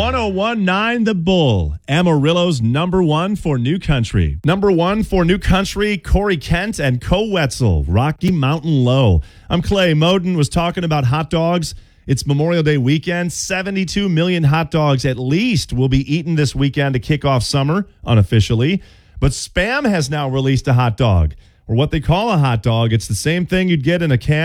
1019 The Bull, Amarillo's number one for new country. Number one for new country, Corey Kent and Co Wetzel, Rocky Mountain Low. I'm Clay. Moden was talking about hot dogs. It's Memorial Day weekend. 72 million hot dogs at least will be eaten this weekend to kick off summer, unofficially. But Spam has now released a hot dog, or what they call a hot dog. It's the same thing you'd get in a can